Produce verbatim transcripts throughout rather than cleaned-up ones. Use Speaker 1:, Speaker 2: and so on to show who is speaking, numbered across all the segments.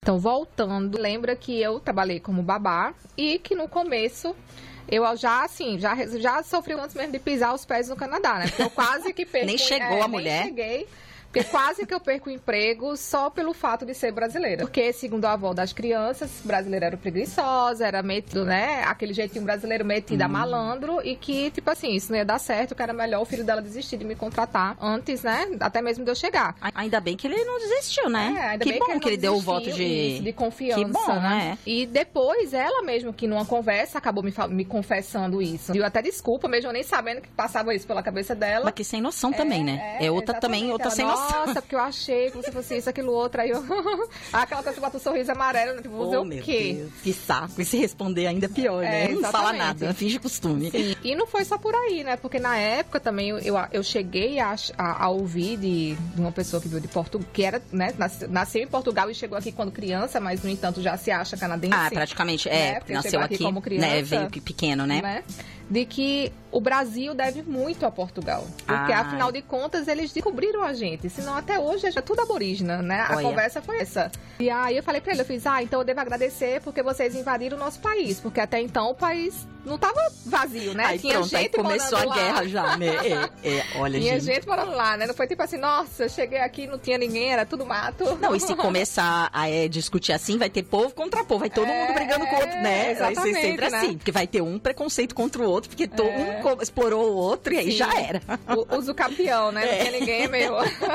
Speaker 1: Então, voltando, lembra que eu trabalhei como babá e que no começo eu já, assim, já, já sofri antes mesmo de pisar os pés no Canadá, né? Porque eu quase que perco...
Speaker 2: nem chegou
Speaker 1: é,
Speaker 2: a mulher?
Speaker 1: Nem cheguei. Porque quase que eu perco o emprego só pelo fato de ser brasileira. Porque, segundo a avó das crianças, brasileira era preguiçosa, era metido, né? Aquele jeitinho brasileiro metido hum. a malandro. E que, tipo assim, isso não ia dar certo, que era melhor o filho dela desistir de me contratar antes, né? Até mesmo de eu chegar.
Speaker 2: Ainda bem que ele não desistiu, né?
Speaker 1: É, ainda
Speaker 2: que
Speaker 1: bem
Speaker 2: bom
Speaker 1: que ele,
Speaker 2: que ele deu o voto de...
Speaker 1: Isso, de confiança,
Speaker 2: que bom,
Speaker 1: né?
Speaker 2: É.
Speaker 1: E depois, ela mesmo, que numa conversa, acabou me, me confessando isso. E eu até desculpa, mesmo eu nem sabendo que passava isso pela cabeça dela.
Speaker 2: Mas que sem noção é, também, né? É, é outra também, outra ela, sem noção.
Speaker 1: Nossa, porque eu achei achei que você fosse isso, aquilo, outro. Aí eu... aquela coisa que bota um sorriso amarelo, né? Tipo, vou dizer
Speaker 2: oh,
Speaker 1: o
Speaker 2: meu
Speaker 1: quê?
Speaker 2: Deus, que saco. E se responder ainda pior, né?
Speaker 1: É,
Speaker 2: não fala nada, finge costume.
Speaker 1: Sim. E não foi só por aí, né? Porque na época também eu, eu, eu cheguei a, a, a ouvir de, de uma pessoa que veio de Portugal, que era, né? Nasceu em Portugal e chegou aqui quando criança, mas no entanto já se acha canadense.
Speaker 2: Ah, praticamente, é.
Speaker 1: Né?
Speaker 2: Nasceu aqui,
Speaker 1: aqui como criança,
Speaker 2: né? Veio pequeno, né?
Speaker 1: né? De que o Brasil deve muito a Portugal. Porque, ah. afinal de contas, eles descobriram a gente. Senão, até hoje, é tudo aborígena, né? A
Speaker 2: Olha.
Speaker 1: conversa foi essa. E aí, eu falei pra ele, eu fiz, ah, então eu devo agradecer porque vocês invadiram o nosso país. Porque até então, o país não tava vazio, né?
Speaker 2: Aí
Speaker 1: Tinha
Speaker 2: pronto,
Speaker 1: gente
Speaker 2: aí começou a
Speaker 1: lá.
Speaker 2: guerra já, né? É, é, olha,
Speaker 1: tinha
Speaker 2: gente.
Speaker 1: gente morando lá, né? Não foi tipo assim, nossa, eu cheguei aqui, não tinha ninguém, era tudo mato.
Speaker 2: Não, e se começar a é, discutir assim, vai ter povo contra povo, vai todo
Speaker 1: é,
Speaker 2: mundo brigando com o outro, né? Vai ser sempre
Speaker 1: né?
Speaker 2: assim, porque vai ter um preconceito contra o outro, porque todo
Speaker 1: É.
Speaker 2: um explorou o outro e aí
Speaker 1: Sim.
Speaker 2: já era.
Speaker 1: O, uso campeão, né? Não
Speaker 2: É.
Speaker 1: tinha ninguém, é meu.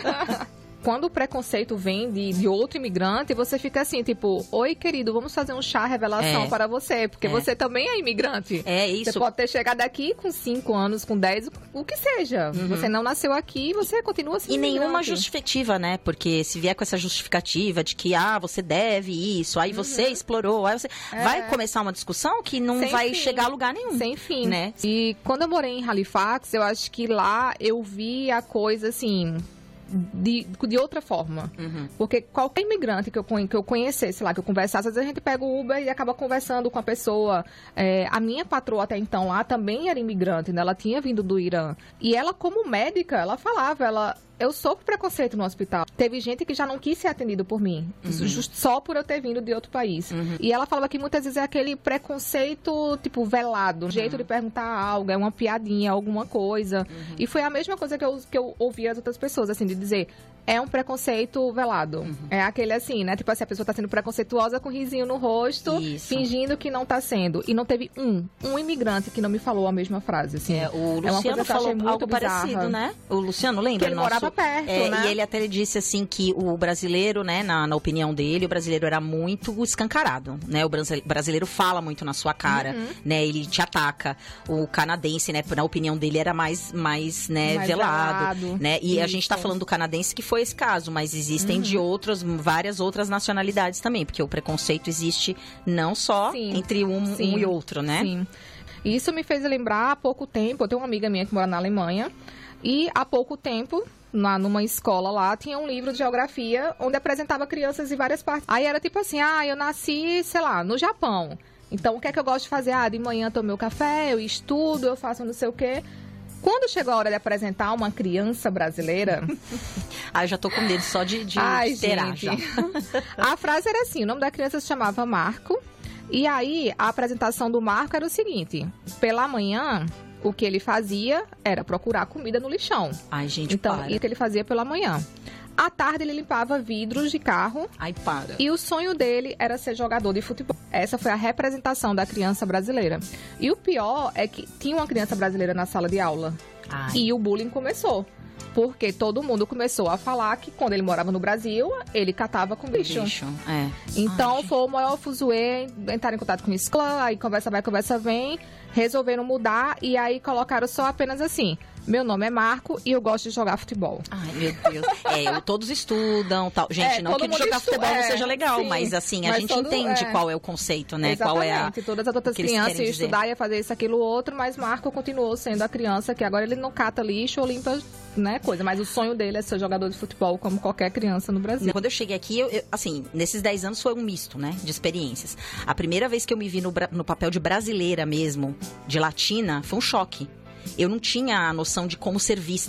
Speaker 1: Quando o preconceito vem de, de outro imigrante, você fica assim, tipo, oi, querido, vamos fazer um chá revelação
Speaker 2: É.
Speaker 1: para você, porque
Speaker 2: É.
Speaker 1: você também é imigrante.
Speaker 2: É isso.
Speaker 1: Você pode ter chegado aqui com cinco anos, com dez, o que seja.
Speaker 2: Uhum.
Speaker 1: Você não nasceu aqui, você continua sendo
Speaker 2: E nenhuma
Speaker 1: imigrante.
Speaker 2: justificativa, né? Porque se vier com essa justificativa de que, ah, você deve isso, aí você
Speaker 1: Uhum.
Speaker 2: explorou, aí você...
Speaker 1: É.
Speaker 2: Vai começar uma discussão que não
Speaker 1: Sem
Speaker 2: vai
Speaker 1: fim.
Speaker 2: chegar a lugar nenhum.
Speaker 1: Sem fim.
Speaker 2: Né?
Speaker 1: E quando eu morei em Halifax, eu acho que lá eu vi a coisa, assim... De, de outra forma.
Speaker 2: Uhum.
Speaker 1: Porque qualquer imigrante que eu, que eu conhecesse lá, que eu conversasse, às vezes a gente pega o Uber e acaba conversando com a pessoa. É, a minha patroa até então lá também era imigrante, né? Ela tinha vindo do Irã. E ela, como médica, ela falava, ela... Eu sofro preconceito no hospital. Teve gente que já não quis ser atendido por mim.
Speaker 2: Uhum.
Speaker 1: Just, só por eu ter vindo de outro país.
Speaker 2: Uhum.
Speaker 1: E ela falava que muitas vezes é aquele preconceito, tipo, velado. Um
Speaker 2: uhum.
Speaker 1: jeito de perguntar algo, é uma piadinha, alguma coisa. Uhum. E foi a mesma coisa que eu, que eu ouvi as outras pessoas, assim, de dizer... É um preconceito velado. Uhum. É aquele assim, né? Tipo assim, a pessoa tá sendo preconceituosa com um risinho no rosto,
Speaker 2: Isso.
Speaker 1: fingindo que não tá sendo. E não teve um, um imigrante que não me falou a mesma frase, assim.
Speaker 2: É, o
Speaker 1: é
Speaker 2: Luciano falou algo
Speaker 1: bizarra.
Speaker 2: parecido, né? O Luciano, lembra?
Speaker 1: Que ele
Speaker 2: Nosso...
Speaker 1: morava perto,
Speaker 2: é,
Speaker 1: né?
Speaker 2: E ele até disse, assim, que o brasileiro, né, na, na opinião dele, o brasileiro era muito escancarado, né? O brasileiro fala muito na sua cara, uhum. né? Ele te ataca. O canadense, né, na opinião dele, era mais, mais, né,
Speaker 1: mais
Speaker 2: velado,
Speaker 1: velado.
Speaker 2: né? E
Speaker 1: Isso.
Speaker 2: a gente tá falando do canadense que foi esse caso, mas existem uhum. de outras, várias outras nacionalidades também, porque o preconceito existe não só
Speaker 1: Sim.
Speaker 2: entre um,
Speaker 1: Sim.
Speaker 2: um e outro, né?
Speaker 1: Sim. Isso me fez lembrar há pouco tempo, eu tenho uma amiga minha que mora na Alemanha, e há pouco tempo, na, numa escola lá, tinha um livro de geografia onde apresentava crianças de várias partes. Aí era tipo assim, ah, eu nasci, sei lá, no Japão. Então, o que é que eu gosto de fazer? Ah, de manhã tomo meu café, eu estudo, eu faço não sei o quê. Quando chegou a hora de apresentar uma criança brasileira...
Speaker 2: ah, eu já tô com medo só de, de
Speaker 1: Ai,
Speaker 2: esperar
Speaker 1: gente.
Speaker 2: já.
Speaker 1: A frase era assim, o nome da criança se chamava Marco. E aí, a apresentação do Marco era o seguinte. Pela manhã, o que ele fazia era procurar comida no lixão.
Speaker 2: Ai, gente,
Speaker 1: então,
Speaker 2: para.
Speaker 1: isso que ele fazia pela manhã. À tarde, ele limpava vidros de carro.
Speaker 2: Ai, para.
Speaker 1: E o sonho dele era ser jogador de futebol. Essa foi a representação da criança brasileira. E o pior é que tinha uma criança brasileira na sala de aula.
Speaker 2: Ai.
Speaker 1: E o bullying começou. Porque todo mundo começou a falar que quando ele morava no Brasil, ele catava com bicho.
Speaker 2: bicho é.
Speaker 1: Então,
Speaker 2: Ai,
Speaker 1: foi o maior fuzuê, entrar em contato com a escola, aí conversa vai, conversa vem, resolveram mudar e aí colocaram só apenas assim... Meu nome é Marco e eu gosto de jogar futebol.
Speaker 2: Ai, meu Deus. É, todos estudam, tal. Gente,
Speaker 1: é,
Speaker 2: não que jogar
Speaker 1: estu...
Speaker 2: futebol
Speaker 1: é,
Speaker 2: não seja legal,
Speaker 1: sim,
Speaker 2: mas assim, a
Speaker 1: mas
Speaker 2: gente
Speaker 1: todo,
Speaker 2: entende
Speaker 1: é.
Speaker 2: qual é o conceito, né?
Speaker 1: Exatamente.
Speaker 2: Qual é a...
Speaker 1: Todas as outras crianças iam estudar, ia fazer isso, aquilo, outro, mas Marco continuou sendo a criança que agora ele não cata lixo ou limpa, né, coisa. Mas o sonho dele é ser jogador de futebol, como qualquer criança no Brasil.
Speaker 2: Quando eu cheguei aqui, eu, eu, assim, nesses dez anos foi um misto, né, de experiências. A primeira vez que eu me vi no, no papel de brasileira mesmo, de latina, foi um choque. Eu não tinha a noção de como ser vista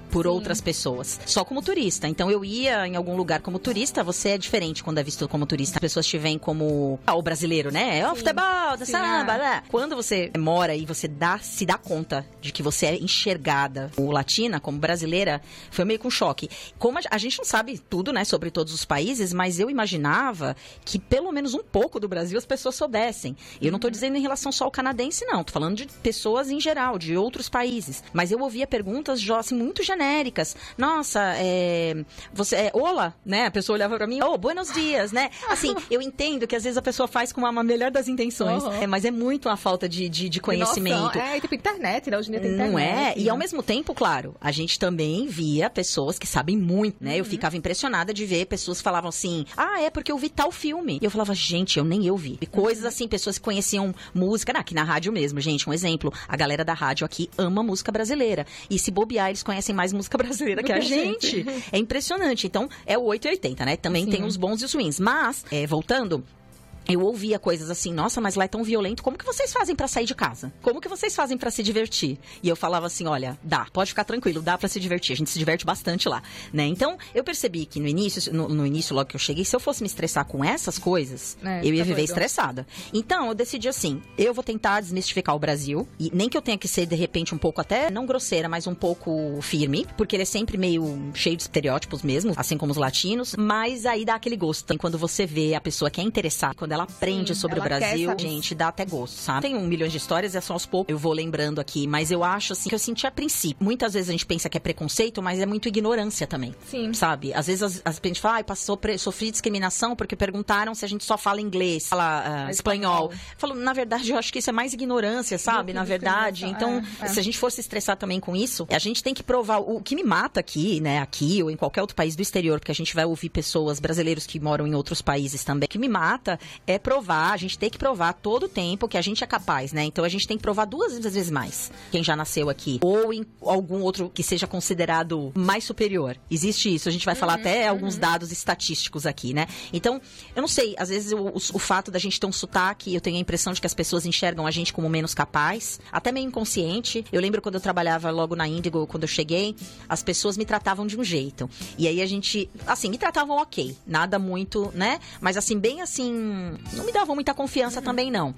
Speaker 2: por
Speaker 1: Sim.
Speaker 2: outras pessoas, só como turista. Então eu ia em algum lugar como turista, você é diferente quando é visto como turista. As pessoas te veem como ah, o brasileiro, né? Ó, futebol,
Speaker 1: Sim,
Speaker 2: samba,
Speaker 1: é.
Speaker 2: né? Quando você mora e você dá, se dá conta de que você é enxergada como latina, como brasileira, foi meio com choque. Como a, a gente não sabe tudo, né, sobre todos os países, mas eu imaginava que pelo menos um pouco do Brasil as pessoas soubessem. E eu não tô dizendo em relação só ao canadense, não. Tô falando de pessoas em geral, de outros países. Mas eu ouvia perguntas, assim, muito genéricas. Nossa, é... Você é... Olá, né? A pessoa olhava pra mim, oh, buenos dias, né? Assim, eu entendo que às vezes a pessoa faz com uma melhor das intenções. Uhum. É, mas é muito uma falta de, de, de conhecimento.
Speaker 1: Nossa, é, tipo internet, né? Hoje em dia tem internet.
Speaker 2: Não é?
Speaker 1: Né?
Speaker 2: E ao mesmo tempo, claro, a gente também via pessoas que sabem muito, né? Uhum. Eu ficava impressionada de ver pessoas que falavam assim, ah, é porque eu vi tal filme. E eu falava, gente, eu nem eu vi. E coisas assim, pessoas que conheciam música, aqui na rádio mesmo, gente, um exemplo. A galera da rádio aqui ama música brasileira. E se bobear, eles conhecem mais música brasileira que a gente. É impressionante. Então, é o oito e oitenta, né? Também Sim. tem os bons e os ruins. Mas, é, voltando... Eu ouvia coisas assim, nossa, mas lá é tão violento, como que vocês fazem pra sair de casa? Como que vocês fazem pra se divertir? E eu falava assim, olha, dá, pode ficar tranquilo, dá pra se divertir, a gente se diverte bastante lá, né? Então, eu percebi que no início, no, no início, logo que eu cheguei, se eu fosse me estressar com essas coisas, é, eu ia viver doido. estressada. Então, eu decidi assim, eu vou tentar desmistificar o Brasil, e nem que eu tenha que ser, de repente, um pouco até, não grosseira, mas um pouco firme, porque ele é sempre meio cheio de estereótipos mesmo, assim como os latinos, mas aí dá aquele gosto. Quando você vê a pessoa que é interessada, quando ela aprende Sim, sobre ela o Brasil, gente, dá até gosto, sabe? Tem um milhão de histórias, é só aos poucos eu vou lembrando aqui, mas eu acho assim, que eu senti a princípio. Muitas vezes a gente pensa que é preconceito, mas é muito ignorância também. Sim. Sabe? Às vezes as, as, a gente fala, ah, passou, pre, sofri discriminação porque perguntaram se a gente só fala inglês, fala uh, espanhol. Falo, na verdade, eu acho que isso é mais ignorância, sabe? Na verdade. Então, é, é. se a gente for se estressar também com isso, a gente tem que provar. O que me mata aqui, né, aqui ou em qualquer outro país do exterior, porque a gente vai ouvir pessoas, brasileiros que moram em outros países também, o que me mata é provar, a gente tem que provar todo o tempo que a gente é capaz, né? Então a gente tem que provar duas vezes mais quem já nasceu aqui. Ou em algum outro que seja considerado mais superior. Existe isso, a gente vai falar uhum, até uhum. alguns dados estatísticos aqui, né? Então, eu não sei, às vezes o, o, o fato da gente ter um sotaque, eu tenho a impressão de que as pessoas enxergam a gente como menos capaz, até meio inconsciente. Eu lembro quando eu trabalhava logo na Índigo, quando eu cheguei, as pessoas me tratavam de um jeito. E aí a gente, assim, me tratavam ok, nada muito, né? Mas assim, bem assim, não me davam muita confiança uhum. também, não.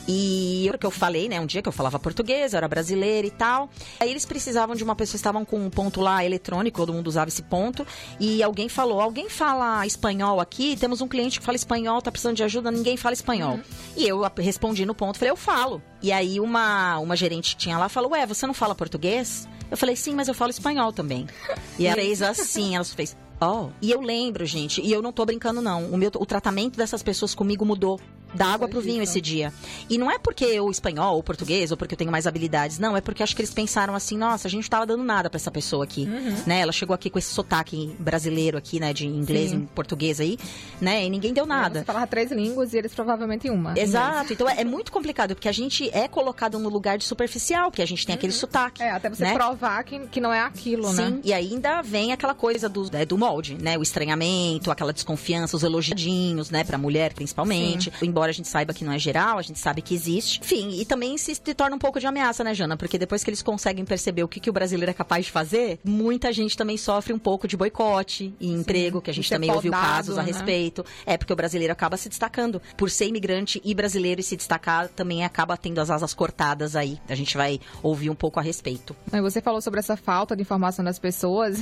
Speaker 2: E o que eu falei, né? Um dia que eu falava português, eu era brasileira e tal. Aí eles precisavam de uma pessoa, estavam com um ponto lá eletrônico, todo mundo usava esse ponto. E alguém falou, alguém fala espanhol aqui? Temos um cliente que fala espanhol, tá precisando de ajuda, ninguém fala espanhol. Uhum. E eu respondi no ponto, falei, eu falo. E aí uma, uma gerente que tinha lá falou, ué, você não fala português? Eu falei, sim, mas eu falo espanhol também. E ela fez assim, ela fez... Oh. E eu lembro, gente, e eu não tô brincando, não. O, meu, o tratamento dessas pessoas comigo mudou. Da água pro vinho esse dia. E não é porque eu espanhol ou português ou porque eu tenho mais habilidades, não. É porque acho que eles pensaram assim, nossa, a gente não tava dando nada pra essa pessoa aqui, uhum. né? Ela chegou aqui com esse sotaque brasileiro aqui, né? De inglês Sim. em português aí, né? E ninguém deu nada.
Speaker 1: Você falava três línguas e eles provavelmente uma.
Speaker 2: Exato. Então é, é muito complicado, porque a gente é colocado no lugar de superficial, porque a gente tem uhum. aquele sotaque.
Speaker 1: É, até você né? provar que, que não é aquilo,
Speaker 2: Sim.
Speaker 1: né?
Speaker 2: Sim. E ainda vem aquela coisa do, né, do molde, né? O estranhamento, aquela desconfiança, os elogiadinhos, né? Pra mulher, principalmente. Sim. Embora a gente saiba que não é geral, a gente sabe que existe. Enfim, e também se, se torna um pouco de ameaça, né, Jana? Porque depois que eles conseguem perceber o que, que o brasileiro é capaz de fazer, muita gente também sofre um pouco de boicote e Sim, emprego, que a gente também ouviu casos a né? respeito. É, porque o brasileiro acaba se destacando. Por ser imigrante e brasileiro e se destacar, também acaba tendo as asas cortadas aí. A gente vai ouvir um pouco a respeito.
Speaker 1: Você falou sobre essa falta de informação das pessoas...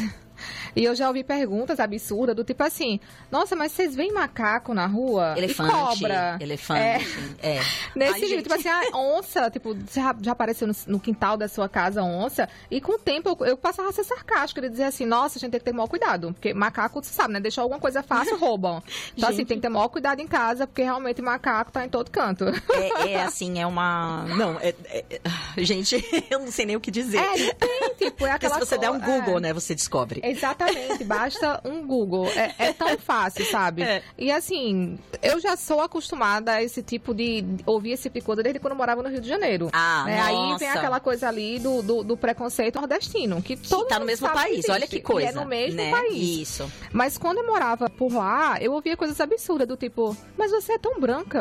Speaker 1: E eu já ouvi perguntas absurdas do tipo assim, nossa, mas vocês veem macaco na rua?
Speaker 2: Elefante,
Speaker 1: e cobra?
Speaker 2: Elefante, é. é.
Speaker 1: Nesse
Speaker 2: Ai,
Speaker 1: jeito,
Speaker 2: gente...
Speaker 1: tipo assim, a onça, tipo, já, já apareceu no, no quintal da sua casa onça, e com o tempo eu, eu passava a ser sarcástica, de dizer assim, nossa, a gente tem que ter maior cuidado, porque macaco, você sabe, né, deixar alguma coisa fácil, roubam. Então gente... assim, tem que ter maior cuidado em casa, porque realmente macaco tá em todo canto.
Speaker 2: É, é assim, é uma... Não, é, é... gente, eu não sei nem o que dizer.
Speaker 1: É, tem, tipo, é aquela
Speaker 2: porque se você
Speaker 1: co...
Speaker 2: der um Google,
Speaker 1: é.
Speaker 2: né, você descobre.
Speaker 1: Exatamente, basta um Google. É, é tão fácil, sabe? É. E assim, eu já sou acostumada a esse tipo de... ouvir esse tipo de coisa desde quando eu morava no Rio de Janeiro.
Speaker 2: Ah,
Speaker 1: né?
Speaker 2: nossa.
Speaker 1: Aí vem aquela coisa ali do, do, do preconceito nordestino, que todo
Speaker 2: que tá no mesmo país,
Speaker 1: que
Speaker 2: olha que coisa.
Speaker 1: E é no mesmo
Speaker 2: né?
Speaker 1: país.
Speaker 2: Isso.
Speaker 1: Mas quando eu morava por lá, eu ouvia coisas absurdas, do tipo, mas você é tão branca.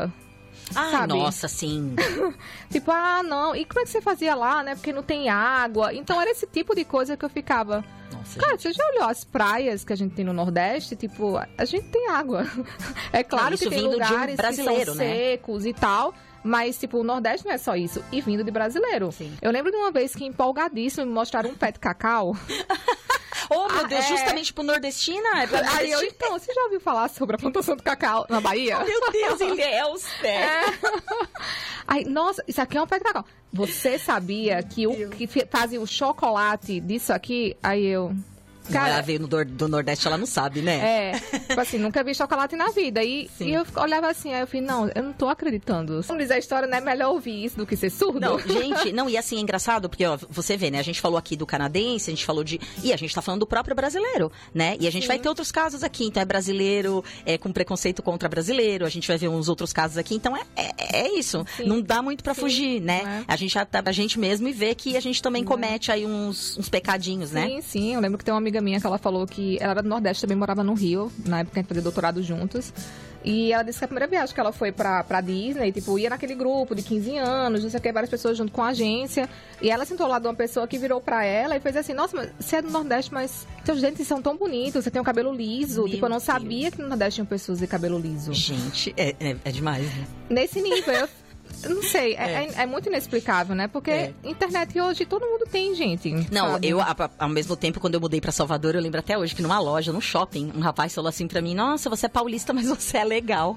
Speaker 2: Ai,
Speaker 1: sabe?
Speaker 2: nossa, sim.
Speaker 1: Tipo, ah, não, e como é que você fazia lá, né? Porque não tem água. Então era esse tipo de coisa que eu ficava...
Speaker 2: Nossa,
Speaker 1: Cara,
Speaker 2: gente.
Speaker 1: você já olhou as praias que a gente tem no Nordeste? Tipo, a gente tem água. É claro
Speaker 2: Não, isso
Speaker 1: que tem
Speaker 2: vindo de um
Speaker 1: lugares
Speaker 2: brasileiro,
Speaker 1: que são
Speaker 2: né?
Speaker 1: secos e tal... Mas, tipo, o Nordeste não é só isso. E vindo de brasileiro.
Speaker 2: Sim.
Speaker 1: Eu lembro de uma vez que, empolgadíssimo, me mostraram um pé de cacau.
Speaker 2: Oh, meu
Speaker 1: Ah,
Speaker 2: Deus,
Speaker 1: é.
Speaker 2: justamente pro nordestina? É pra
Speaker 1: Aí eu,
Speaker 2: nordestina.
Speaker 1: então, você já ouviu falar sobre a plantação de cacau na Bahia?
Speaker 2: Meu Deus, Ilhéus, né?
Speaker 1: Aí, nossa, isso aqui é um pé de cacau. Você sabia que o que fe- fazia o chocolate disso aqui? Aí eu...
Speaker 2: Cara,
Speaker 1: Cara,
Speaker 2: ela veio no do, do Nordeste, ela não sabe, né?
Speaker 1: é, tipo assim, nunca vi chocolate na vida. E,
Speaker 2: Sim.
Speaker 1: e eu olhava assim, aí eu falei, não, eu não tô acreditando. Vamos dizer a história, né? Melhor ouvir isso do que ser surdo.
Speaker 2: Não, gente, não, e assim, é engraçado, porque, ó, você vê, né, a gente falou aqui do canadense, a gente falou de... E a gente tá falando do próprio brasileiro, né? E a gente
Speaker 1: Sim.
Speaker 2: vai ter outros casos aqui, então é brasileiro, é com preconceito contra brasileiro, a gente vai ver uns outros casos aqui, então é, é, é isso.
Speaker 1: Sim.
Speaker 2: Não dá muito pra
Speaker 1: Sim,
Speaker 2: fugir, né?
Speaker 1: é.
Speaker 2: A gente já tá a gente mesmo e vê que a gente também comete aí uns, uns pecadinhos, né?
Speaker 1: Sim, sim. Eu lembro que tem uma amiga minha que ela falou que ela era do Nordeste, também morava no Rio, na época que a gente fazia doutorado juntos. E ela disse que a primeira viagem que ela foi pra, pra Disney, tipo, ia naquele grupo de quinze anos, não sei o que, várias pessoas junto com a agência. E ela sentou ao lado de uma pessoa que virou pra ela e fez assim, nossa, mas você é do Nordeste, mas seus dentes são tão bonitos, você tem um cabelo liso.
Speaker 2: Meu
Speaker 1: tipo, eu não
Speaker 2: Deus.
Speaker 1: sabia que no Nordeste tinham pessoas de cabelo liso.
Speaker 2: Gente, é, é, é demais, né?
Speaker 1: Nesse nível, eu... eu não sei, é, é- é muito inexplicável, né? Porque
Speaker 2: É.
Speaker 1: internet hoje todo mundo tem, gente.
Speaker 2: Não,
Speaker 1: sabe?
Speaker 2: eu, a- a- ao mesmo tempo, quando eu mudei pra Salvador, eu lembro até hoje que numa loja, num shopping, um rapaz falou assim pra mim, nossa, você é paulista, mas você é legal.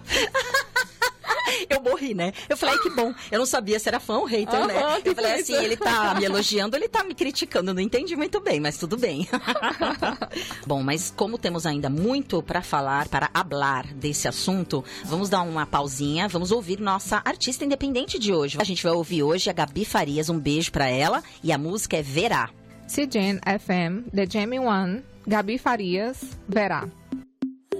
Speaker 2: Eu morri, né? Eu falei, ai, que bom. Eu não sabia se era fã ou hater,
Speaker 1: Aham,
Speaker 2: né?
Speaker 1: tipo
Speaker 2: Eu falei
Speaker 1: isso.
Speaker 2: assim, ele tá me elogiando, ele tá me criticando. Eu não entendi muito bem, mas tudo bem. Bom, mas como temos ainda muito pra falar, para hablar desse assunto, vamos dar uma pausinha, vamos ouvir nossa artista independente de hoje. A gente vai ouvir hoje a Gabi Farias, um beijo pra ela, e a música é Verá.
Speaker 1: C J N F M, The Jamie One, Gabi Farias, Verá.